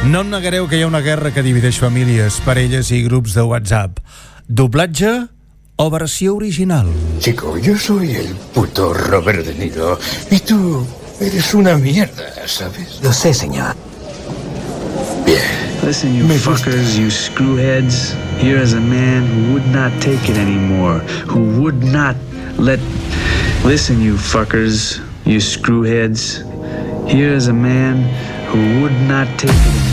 No em negareu que hi ha una guerra que divideix famílies, parelles i grups de WhatsApp. Doblatge o versió original? Chico, yo soy el puto Robert De Niro y tú eres una mierda, ¿sabes? Lo sé, señor. Bien. Listen, you fuckers, you screwheads. Here is a man who would not take it anymore. Who would not let... Listen, you fuckers, you screwheads. Here is a man who would not take it anymore.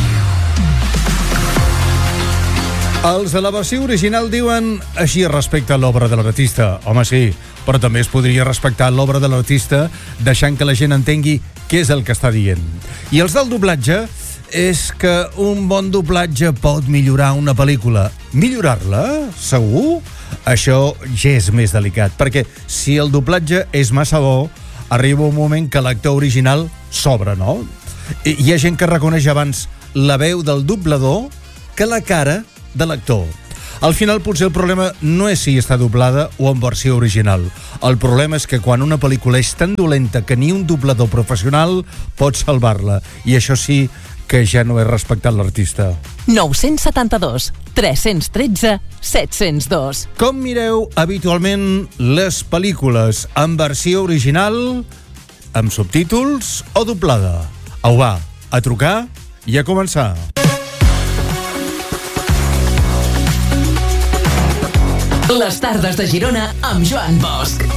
Els de la versió original diuen així respecte a l'obra de l'artista. Home, sí, però també es podria respectar l'obra de l'artista deixant que la gent entengui què és el que està dient. I els del doblatge és que un bon doblatge pot millorar una pel·lícula. Millorar-la? Segur? Això ja és més delicat, perquè si el doblatge és massa bo, arriba un moment que l'actor original s'obre, no? Hi ha gent que reconeix abans la veu del doblador que la cara de l'actor. Al final potser el problema no és si està doblada o en versió original. El problema és que quan una pel·lícula és tan dolenta que ni un doblador professional pot salvar-la. I això sí que ja no és respectar l'artista. 972 313 702. Com mireu habitualment les pel·lícules? En versió original, amb subtítols o doblada? Au va, a trucar i a començar. Les tardes de Girona amb Joan Bosch.